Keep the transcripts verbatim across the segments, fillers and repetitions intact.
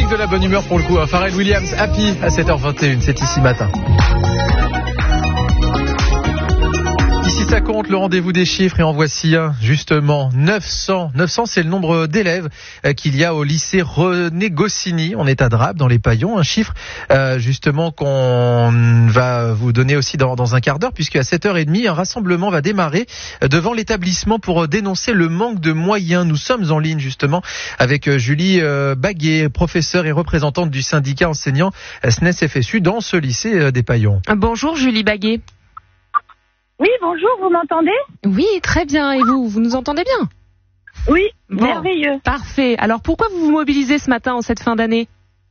de la bonne humeur pour le coup. Hein. Pharrell Williams, Happy à sept heures vingt et une, c'est ici matin. Ici ça compte, le rendez-vous des chiffres, et en voici un, justement, neuf cents. neuf cents, c'est le nombre d'élèves qu'il y a au lycée René Goscinny. On est à Drap, dans les Paillons. Un chiffre, euh, justement, qu'on va vous donner aussi dans, dans un quart d'heure, puisqu'à sept heures trente, un rassemblement va démarrer devant l'établissement pour dénoncer le manque de moyens. Nous sommes en ligne, justement, avec Julie Baguet, professeure et représentante du syndicat enseignant S N E S F S U dans ce lycée des Paillons. Bonjour Julie Baguet. Oui, bonjour, vous m'entendez ? Oui, très bien. Et vous, vous nous entendez bien ? Oui, bon, merveilleux. Parfait. Alors, pourquoi vous vous mobilisez ce matin en cette fin d'année ?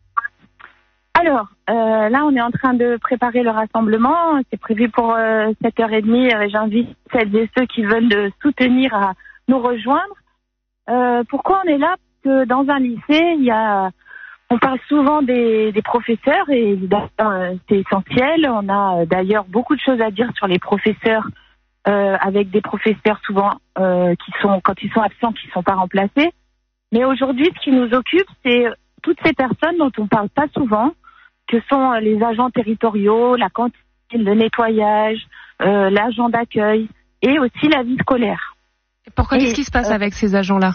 Alors, euh, là, on est en train de préparer le rassemblement. C'est prévu pour euh, sept heures trente. J'invite celles et ceux qui veulent le soutenir à nous rejoindre. Euh, pourquoi on est là ? Parce que dans un lycée, il y a... On parle souvent des, des professeurs et évidemment euh, c'est essentiel. On a euh, d'ailleurs beaucoup de choses à dire sur les professeurs, euh, avec des professeurs souvent euh, qui sont, quand ils sont absents, qui ne sont pas remplacés. Mais aujourd'hui, ce qui nous occupe, c'est toutes ces personnes dont on parle pas souvent, que sont les agents territoriaux, la cantine, le nettoyage, euh, l'agent d'accueil et aussi la vie scolaire. Pourquoi ? Et, qu'est-ce qui se passe euh, avec ces agents-là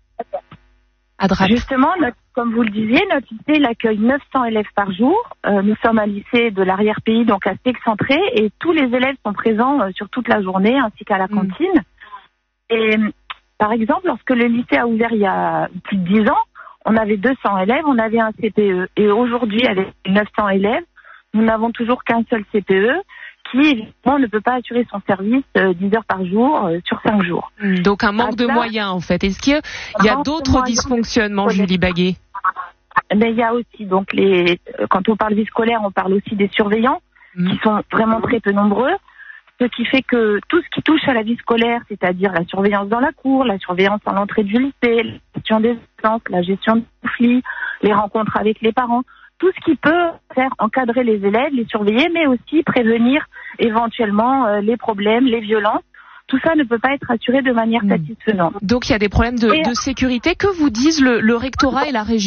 à Drap ? Justement, notre, comme vous le disiez, notre lycée il accueille neuf cents élèves par jour. Euh, nous sommes un lycée de l'arrière-pays, donc assez excentré, et tous les élèves sont présents euh, sur toute la journée, ainsi qu'à la mmh. cantine. Et par exemple, lorsque le lycée a ouvert il y a plus de dix ans, on avait deux cents élèves, on avait un C P E. Et aujourd'hui, avec neuf cents élèves, nous n'avons toujours qu'un seul C P E, qui évidemment ne peut pas assurer son service euh, dix heures par jour euh, sur cinq jours. Donc un manque à de ça, moyens en fait. Est-ce qu'il y a d'autres dysfonctionnements, Julie Baguet ? Mais il y a aussi, donc les, quand on parle vie scolaire, on parle aussi des surveillants mmh. qui sont vraiment très peu nombreux. Ce qui fait que tout ce qui touche à la vie scolaire, c'est-à-dire la surveillance dans la cour, la surveillance à l'entrée du lycée, la gestion des séances, la gestion des conflits, les rencontres avec les parents, tout ce qui peut faire encadrer les élèves, les surveiller, mais aussi prévenir éventuellement euh, les problèmes, les violences. Tout ça ne peut pas être assuré de manière satisfaisante. Donc il y a des problèmes de, et, de sécurité. Que vous disent le, le rectorat et la région ?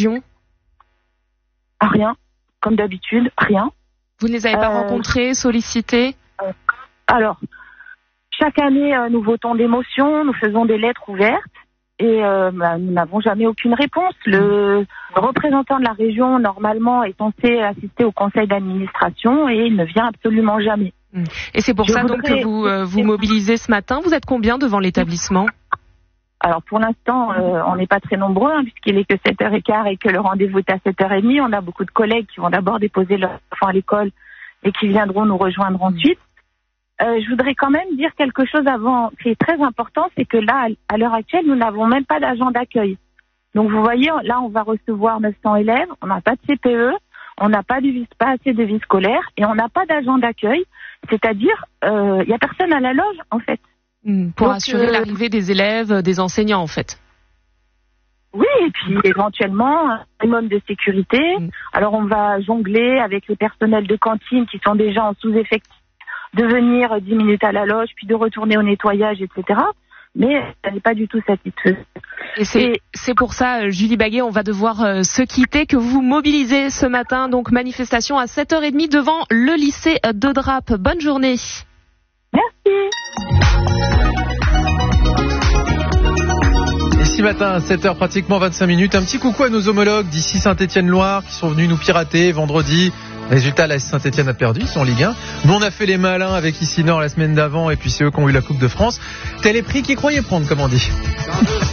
Rien, comme d'habitude, rien. Vous ne les avez pas euh, rencontrés, sollicités ? euh, Alors, chaque année, euh, nous votons des motions, nous faisons des lettres ouvertes. Et euh, bah, nous n'avons jamais aucune réponse. Le représentant de la région, normalement, est censé assister au conseil d'administration et il ne vient absolument jamais. Et c'est pour Je ça voudrais... donc que vous euh, vous mobilisez ce matin. Vous êtes combien devant l'établissement ? Alors pour l'instant, euh, on n'est pas très nombreux, hein, puisqu'il est que sept heures quinze et que le rendez-vous est à sept heures trente. On a beaucoup de collègues qui vont d'abord déposer leurs enfants à l'école et qui viendront nous rejoindre ensuite. Euh, je voudrais quand même dire quelque chose avant, qui est très important, c'est que là, à l'heure actuelle, nous n'avons même pas d'agent d'accueil. Donc vous voyez, là, on va recevoir neuf cents élèves, on n'a pas de C P E, on n'a pas, de, pas assez de vie scolaire et on n'a pas d'agent d'accueil, c'est-à-dire, il euh, n'y a personne à la loge, en fait. Mmh, pour Donc, assurer euh, l'arrivée des élèves, des enseignants, en fait. Oui, et puis éventuellement, un minimum de sécurité. Mmh. Alors on va jongler avec les personnels de cantine qui sont déjà en sous-effectif, de venir dix minutes à la loge, puis de retourner au nettoyage, et cetera. Mais ça n'est pas du tout satisfaisant. Et c'est, Et c'est pour ça, Julie Baguet, on va devoir euh, se quitter, que vous vous mobilisez ce matin. Donc manifestation à sept heures trente devant le lycée de Drap. Bonne journée. Merci. Ici matin à sept heures, pratiquement vingt-cinq minutes. Un petit coucou à nos homologues d'ici Saint-Étienne-Loire qui sont venus nous pirater vendredi. Résultat, la Saint-Étienne a perdu, ils sont en Ligue un. Nous, on a fait les malins avec Ici Nord la semaine d'avant et puis c'est eux qui ont eu la Coupe de France. Tel est prix qu'ils croyaient prendre, comme on dit.